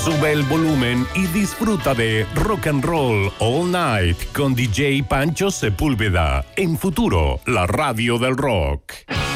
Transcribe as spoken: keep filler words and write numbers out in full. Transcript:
Sube el volumen y disfruta de Rock and Roll All Night con D J Pancho Sepúlveda en Futuro, la radio del rock.